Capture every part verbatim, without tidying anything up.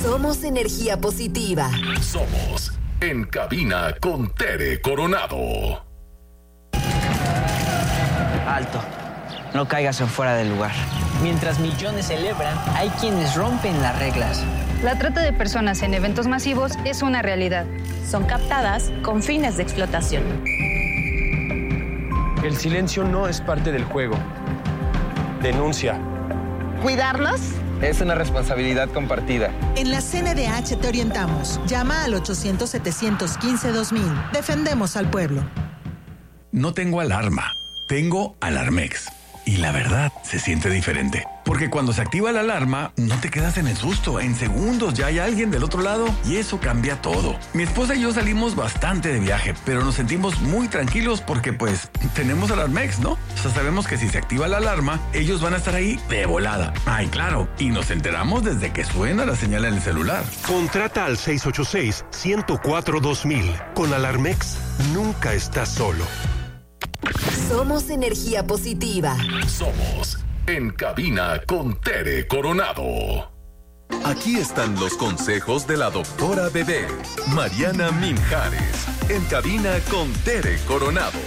Somos energía positiva. Somos En Cabina con Tere Coronado. Alto. No caigas en fuera del lugar. Mientras millones celebran, hay quienes rompen las reglas. La trata de personas en eventos masivos es una realidad. Son captadas con fines de explotación. El silencio no es parte del juego. Denuncia. ¿Cuidarnos? Es una responsabilidad compartida. En la C N D H te orientamos. Llama al ochocientos, setecientos quince, dos mil. Defendemos al pueblo. No tengo alarma, tengo Alarmex. Y la verdad, se siente diferente. Porque cuando se activa la alarma, no te quedas en el susto. En segundos ya hay alguien del otro lado y eso cambia todo. Mi esposa y yo salimos bastante de viaje, pero nos sentimos muy tranquilos porque pues tenemos Alarmex, ¿no? O sea, sabemos que si se activa la alarma, ellos van a estar ahí de volada. Ay, claro. Y nos enteramos desde que suena la señal en el celular. Contrata al seis ocho seis, uno cero cuatro, dos mil. Con Alarmex, nunca estás solo. Somos energía positiva. Somos En Cabina con Tere Coronado. Aquí están los consejos de la doctora Bebé, Mariana Minjares. En Cabina con Tere Coronado.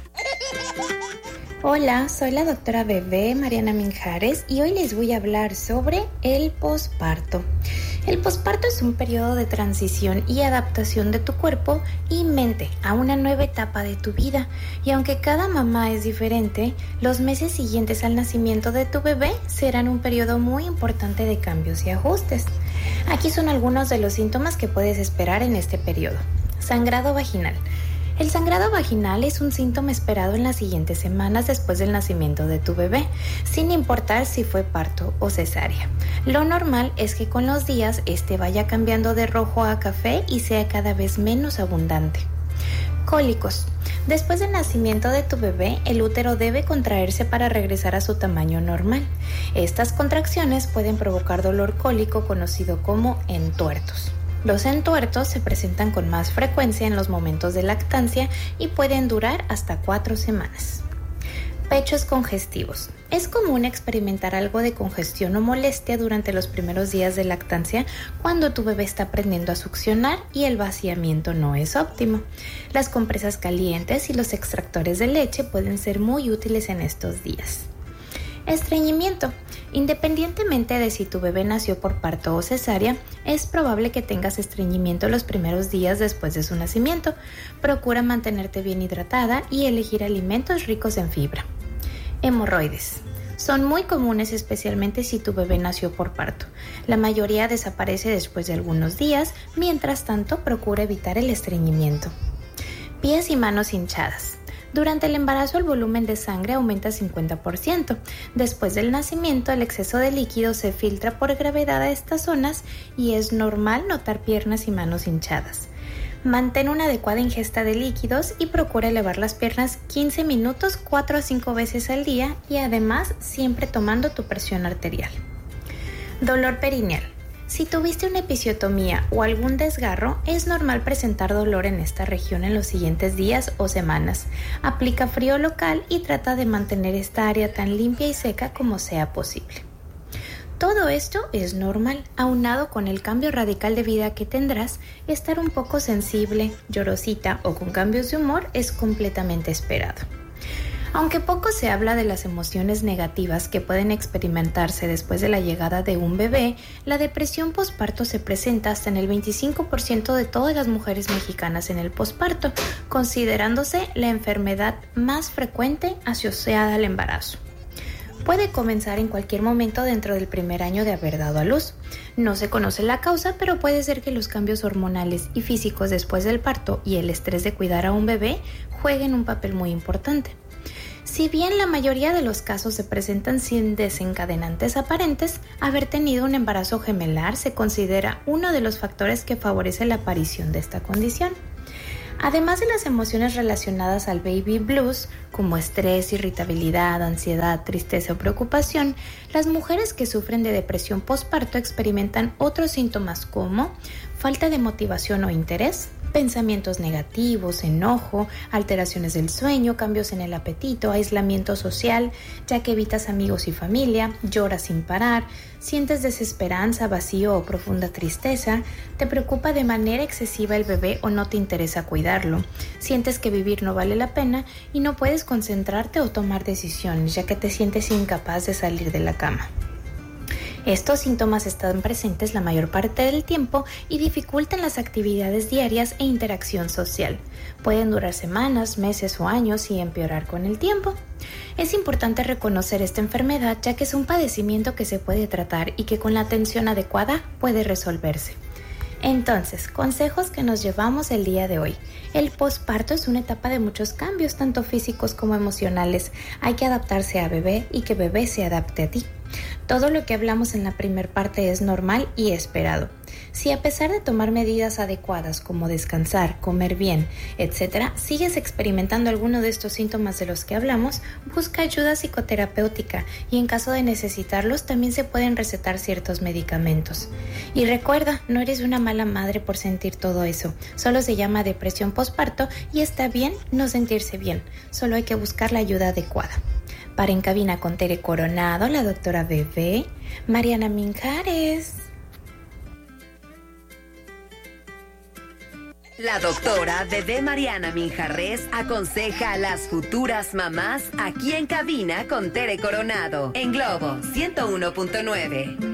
Hola, soy la doctora Bebé, Mariana Minjares, y hoy les voy a hablar sobre el posparto. El posparto es un periodo de transición y adaptación de tu cuerpo y mente a una nueva etapa de tu vida. Y aunque cada mamá es diferente, los meses siguientes al nacimiento de tu bebé serán un periodo muy importante de cambios y ajustes. Aquí son algunos de los síntomas que puedes esperar en este periodo. Sangrado vaginal. El sangrado vaginal es un síntoma esperado en las siguientes semanas después del nacimiento de tu bebé, sin importar si fue parto o cesárea. Lo normal es que con los días este vaya cambiando de rojo a café y sea cada vez menos abundante. Cólicos. Después del nacimiento de tu bebé, el útero debe contraerse para regresar a su tamaño normal. Estas contracciones pueden provocar dolor cólico conocido como entuertos. Los entuertos se presentan con más frecuencia en los momentos de lactancia y pueden durar hasta cuatro semanas. Pechos congestivos. Es común experimentar algo de congestión o molestia durante los primeros días de lactancia cuando tu bebé está aprendiendo a succionar y el vaciamiento no es óptimo. Las compresas calientes y los extractores de leche pueden ser muy útiles en estos días. Estreñimiento. Independientemente de si tu bebé nació por parto o cesárea, es probable que tengas estreñimiento los primeros días después de su nacimiento. Procura mantenerte bien hidratada y elegir alimentos ricos en fibra. Hemorroides. Son muy comunes, especialmente si tu bebé nació por parto. La mayoría desaparece después de algunos días, mientras tanto procura evitar el estreñimiento. Pies y manos hinchadas. Durante el embarazo el volumen de sangre aumenta cincuenta por ciento. Después del nacimiento el exceso de líquido se filtra por gravedad a estas zonas y es normal notar piernas y manos hinchadas. Mantén una adecuada ingesta de líquidos y procura elevar las piernas quince minutos cuatro a cinco veces al día y además siempre tomando tu presión arterial. Dolor perineal. Si tuviste una episiotomía o algún desgarro, es normal presentar dolor en esta región en los siguientes días o semanas. Aplica frío local y trata de mantener esta área tan limpia y seca como sea posible. Todo esto es normal, aunado con el cambio radical de vida que tendrás, estar un poco sensible, llorosita o con cambios de humor es completamente esperado. Aunque poco se habla de las emociones negativas que pueden experimentarse después de la llegada de un bebé, la depresión posparto se presenta hasta en el veinticinco por ciento de todas las mujeres mexicanas en el posparto, considerándose la enfermedad más frecuente asociada al embarazo. Puede comenzar en cualquier momento dentro del primer año de haber dado a luz. No se conoce la causa, pero puede ser que los cambios hormonales y físicos después del parto y el estrés de cuidar a un bebé jueguen un papel muy importante. Si bien la mayoría de los casos se presentan sin desencadenantes aparentes, haber tenido un embarazo gemelar se considera uno de los factores que favorece la aparición de esta condición. Además de las emociones relacionadas al baby blues, como estrés, irritabilidad, ansiedad, tristeza o preocupación, las mujeres que sufren de depresión postparto experimentan otros síntomas como falta de motivación o interés, pensamientos negativos, enojo, alteraciones del sueño, cambios en el apetito, aislamiento social, ya que evitas amigos y familia, lloras sin parar, sientes desesperanza, vacío o profunda tristeza, te preocupa de manera excesiva el bebé o no te interesa cuidarlo, sientes que vivir no vale la pena y no puedes concentrarte o tomar decisiones, ya que te sientes incapaz de salir de la cama. Estos síntomas están presentes la mayor parte del tiempo y dificultan las actividades diarias e interacción social. Pueden durar semanas, meses o años y empeorar con el tiempo. Es importante reconocer esta enfermedad ya que es un padecimiento que se puede tratar y que con la atención adecuada puede resolverse. Entonces, consejos que nos llevamos el día de hoy. El posparto es una etapa de muchos cambios, tanto físicos como emocionales. Hay que adaptarse a bebé y que bebé se adapte a ti. Todo lo que hablamos en la primera parte es normal y esperado. Si a pesar de tomar medidas adecuadas como descansar, comer bien, etcétera, sigues experimentando alguno de estos síntomas de los que hablamos, busca ayuda psicoterapéutica y en caso de necesitarlos también se pueden recetar ciertos medicamentos. Y recuerda, no eres una mala madre por sentir todo eso, solo se llama depresión postparto y está bien no sentirse bien, solo hay que buscar la ayuda adecuada. Para En Cabina con Tere Coronado, la doctora Bebé, Mariana Minjares. La doctora Bebé Mariana Minjarres aconseja a las futuras mamás aquí en Cabina con Tere Coronado en Globo ciento uno punto nueve.